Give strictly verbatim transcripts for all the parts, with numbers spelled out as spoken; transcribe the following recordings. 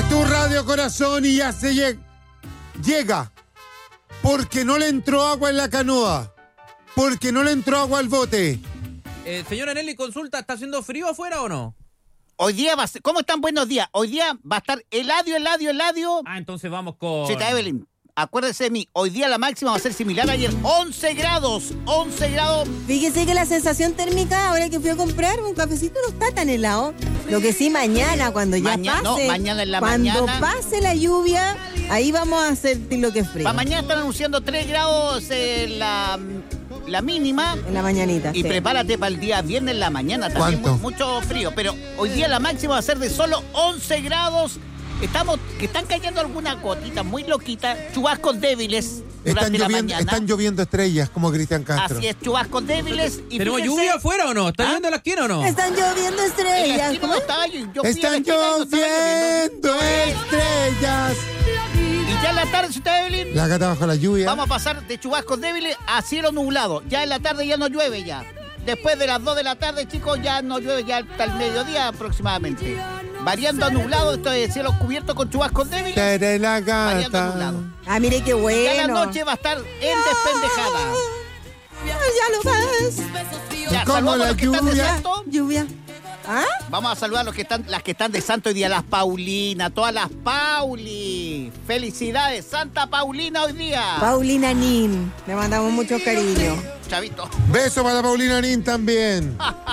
tu radio corazón y ya se llega. Llega. Porque no le entró agua en la canoa. Porque no le entró agua al bote. Eh, señora Nelly, consulta, ¿está haciendo frío afuera o no? Hoy día va a ser... ¿Cómo están? Buenos días. Hoy día va a estar heladio, heladio, heladio. Ah, entonces vamos con... Chita Evelyn, acuérdese de mí. Hoy día la máxima va a ser similar a ayer. once grados. once grados. Fíjese que la sensación térmica, ahora que fui a comprar un cafecito, no está tan helado. Lo que sí, mañana, cuando ya Maña- pase... no, mañana en la cuando mañana. pase la lluvia, ahí vamos a sentir lo que es frío. Para mañana están anunciando tres grados eh, la, la mínima. En la mañanita, Y sí. prepárate para el día viernes en la mañana también. ¿Cuánto? mu- Mucho frío. Pero hoy día la máxima va a ser de solo once grados. Estamos, que están cayendo algunas gotitas muy loquitas, chubascos débiles Están durante la lloviendo, mañana. están lloviendo estrellas, como Cristian Castro. Así es, chubascos débiles. Y ¿Tenemos fíjense, lluvia afuera o no? ¿Está ¿Ah? lloviendo en la esquina o no? Están lloviendo en la estrellas. esquina ¿Cómo no es? estaba yo- yo fui a la Están esquina y no estaba lloviendo. lloviendo estrellas. Y ya en la tarde, si usted Evelyn, La gata bajo la lluvia. vamos a pasar de chubascos débiles a cielo nublado. Ya en la tarde ya no llueve ya. Después de las dos de la tarde, chicos, ya no llueve ya hasta el mediodía aproximadamente. Variando a nublado, esto es cielo cubierto con chubascos débiles. Tere la Variando a gata. nublado. Ah, mire qué bueno. Ya la noche va a estar en despendejada. Ya lo ves. Ya, ¿Cómo saludamos a la los que están de lluvia? santo. Lluvia. ¿Ah? Vamos a saludar a los que están, las que están de santo hoy día, las Paulina, todas las Pauli. Felicidades, Santa Paulina hoy día. Paulina Nin. Le mandamos mucho cariño. Chavito. Beso para Paulina Nin también.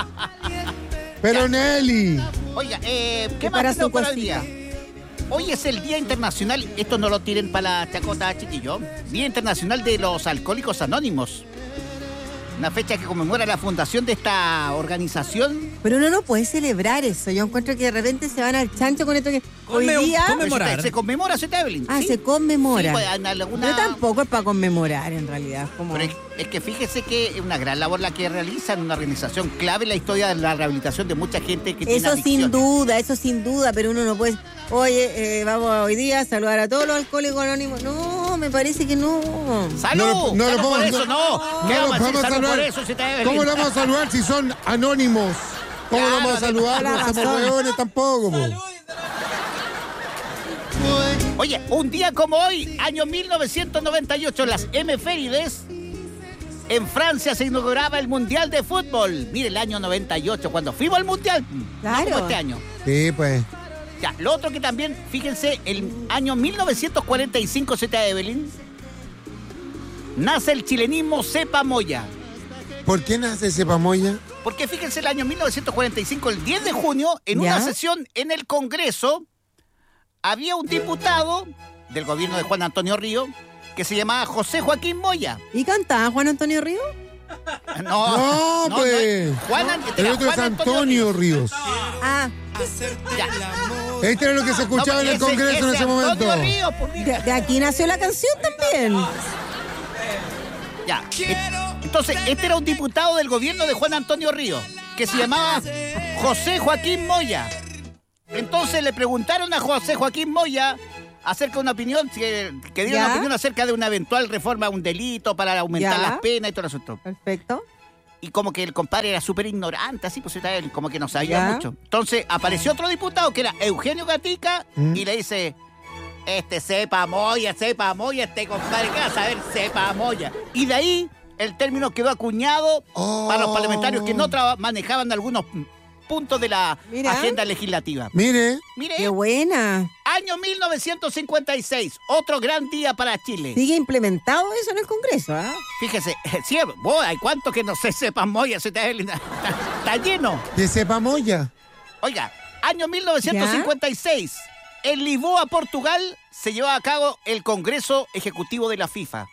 Pero Nelly. Oiga, eh, ¿qué Y más para tenemos su para hoy día? cosita. Hoy es el Día Internacional, esto no lo tiren para la chacota, chiquillo, Día Internacional de los Alcohólicos Anónimos. Una fecha que conmemora la fundación de esta organización. Pero uno no puede celebrar eso. Yo encuentro que de repente se van al chancho con esto que hoy Conme- día... conme- Conmemorar. Se conmemora, ¿sí, Evelyn? Ah, ¿Sí? se conmemora. Sí, pues, en alguna- Pero tampoco es para conmemorar, en realidad. Como... Pero es, es que fíjese que es una gran labor la que realizan, una organización clave en la historia de la rehabilitación de mucha gente que tiene Eso sin adicciones. duda, eso sin duda, pero uno no puede... Oye, eh, vamos hoy día a saludar a todos los alcohólicos anónimos. No, me parece que no. ¡Salud! No lo- no lo ¡Salud por podemos- eso, no! no ¿Qué lo vamos a decir? podemos ¡Salud por saludar. eso, si te Evelyn! ¿Cómo lo vamos a saludar si son anónimos? ¿Cómo Claro, lo vamos a saludar? tiene No toda la somos razón. hueones tampoco, po. Oye, un día como hoy, año mil novecientos noventa y ocho, en las Efemérides, en Francia se inauguraba el Mundial de Fútbol. Mire, el año noventa y ocho, cuando fuimos al Mundial. Claro. No como este año. Sí, pues. Ya, lo otro que también, fíjense, el año mil novecientos cuarenta y cinco, Z. Evelyn, nace el chilenismo Cepa Moya. ¿Por qué nace ese pamoya? Porque fíjense, el año mil novecientos cuarenta y cinco, el diez de junio, en ¿Ya? una sesión en el Congreso, había un diputado del gobierno de Juan Antonio Río que se llamaba José Joaquín Moya. ¿Y cantaba Juan Antonio Río? No, No, pues. Juan, An- El era otro es Juan Antonio Ríos. Ah, Ya. Este era lo que se escuchaba en el ese- Congreso en ese Antonio momento. Ríos, por mí. de, de aquí nació la canción también. Ya. Entonces, este era un diputado del gobierno de Juan Antonio Río, que se llamaba José Joaquín Moya. Entonces le preguntaron a José Joaquín Moya acerca de una opinión, que, que diera ¿Ya? una opinión acerca de una eventual reforma a un delito para aumentar ¿Ya? las penas y todo el asunto. Perfecto. Y como que el compadre era súper ignorante, así, pues era él, como que no sabía ¿Ya? mucho. Entonces apareció otro diputado que era Eugenio Gatica ¿Mm? y le dice, este sepa Moya, sepa Moya, este compadre, ¿qué va a saber sepa Moya? Y de ahí el término quedó acuñado Oh. para los parlamentarios que no traba- manejaban algunos puntos de la Mira. agenda legislativa. Mire, Mire, Qué buena. año mil novecientos cincuenta y seis, otro gran día para Chile. Sigue implementado eso en el Congreso, ¿ah? Fíjese, sí, vos, hay cuánto que no se sepa Moya, se está, está, está lleno. de ese pamoya. Oiga, año mil novecientos cincuenta y seis, en Lisboa, Portugal, se llevaba a cabo el Congreso Ejecutivo de la FIFA.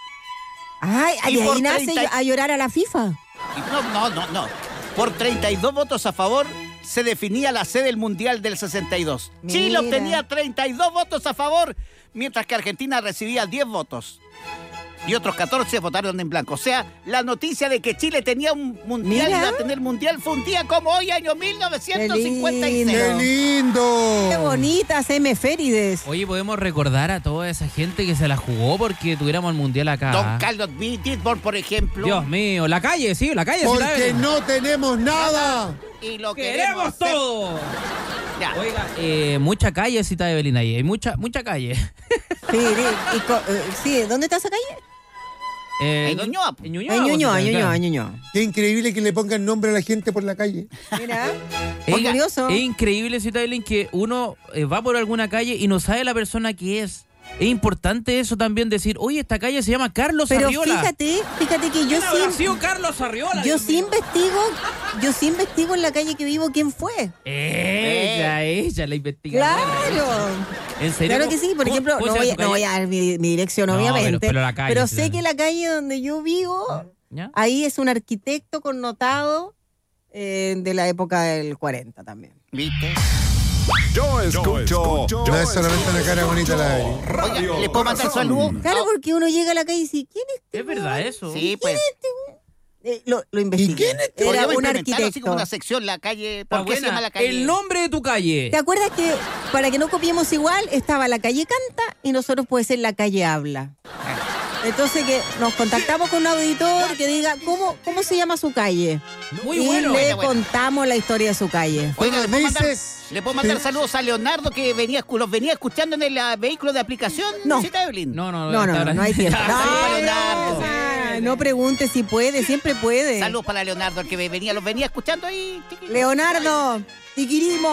Ay, Y de por ahí nace treinta a llorar a la FIFA. Y no, no, no, no. Por treinta y dos votos a favor, se definía la sede del Mundial del sesenta y dos. Chile Mira. obtenía treinta y dos votos a favor, mientras que Argentina recibía diez votos. Y otros catorce votaron en blanco. O sea, la noticia de que Chile tenía un mundial y Mira. iba a tener mundial fue un día como hoy, año mil novecientos cincuenta y seis. Qué ¡Qué lindo! Qué bonitas efemérides. Oye, podemos recordar a toda esa gente que se la jugó porque tuviéramos el mundial acá. Don Carlos B. Ditborn, por ejemplo. Dios mío, la calle, sí, la calle. Porque ¿sabes? no tenemos nada. Y lo ¡Queremos hacer- todo! Ya. Oiga, eh, mucha calle, cita de Evelyn ahí. Hay mucha, mucha calle. Sí, sí, y co- eh, sí, ¿dónde está esa calle? Eh, En Ñuñoa. En Ñuñoa. En Ñuñoa, pues, Ñuñoa, claro. Ñuñoa. Qué increíble que le pongan nombre a la gente por la calle. Mira, Es, muy curioso. es increíble, cita de Evelyn, que uno eh, va por alguna calle y no sabe la persona que es. Es importante eso también, decir, oye, esta calle se llama Carlos Pero Arriola. fíjate, fíjate que yo ¿Quién habrá sí, sido Carlos Arriola? yo Dios sí mío? investigo, yo sí investigo en la calle que vivo quién fue. Ella, ella, la investigadora. Claro. ¿En serio? Claro que sí, por ¿Cómo- ejemplo, cómo no se voy, llama a, tu no calle? voy a dar mi, mi dirección, No, obviamente. pero- pero la calle, pero sí, sé la- que la calle donde yo vivo, ¿Ya? ahí es un arquitecto connotado eh, de la época del cuarenta también. ¿Viste? Yo escucho. No es solamente una cara bonita la Evelyn. Oiga, ¿le puedo mandar saludos? Claro, porque uno llega a la calle y dice, ¿quién es este? ¿Es verdad eso? Sí, pues. Eh, lo, lo investigué. quién es este? Era Podríamos un implementarlo así como arquitecto. una sección, la calle. Está ¿Por qué se buena. llama la calle? El nombre de tu calle. ¿Te acuerdas que para que no copiemos igual, estaba la calle Canta y nosotros puede ser la calle Habla? Entonces que nos contactamos con un auditor que diga cómo, cómo se llama su calle. Muy y bueno. le Buena, buena. contamos la historia de su calle. Oiga, ¿le Tú puedo mandar, dices- le puedo mandar Sí. saludos a Leonardo que venía, escu- los venía escuchando en el ah, vehículo de aplicación? No. ¿Cita, Evelyn? No, no, No, no, hasta no, no hay tiempo. Ya, saludos para No, Leonardo. ah, no pregunte si puede, siempre puede. Saludos para Leonardo, el que venía, los venía escuchando ahí. chiqui. Leonardo, te queremos.